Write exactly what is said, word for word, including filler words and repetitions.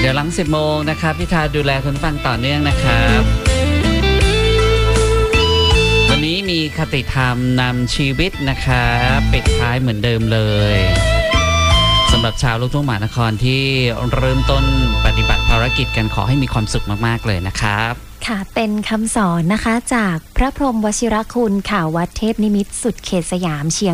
ดี๋ยวหลังสิบโมงนะครับพี่ทาดูแลคุณฟังต่อเนื่องนะครับวันนี้มีคติธรรมนำชีวิตนะครับปิดท้ายเหมือนเดิมเลยสำหรับชาวลูกทุ่งมหานครที่เริ่มต้นปฏิบัติภารกิจกันขอให้มีความสุขมากๆเลยนะครับค่ะเป็นคำสอนนะคะจากพระพรหมวชิรคุณค่ะวัดเทพนิมิตรสุดเขตสยามเชียง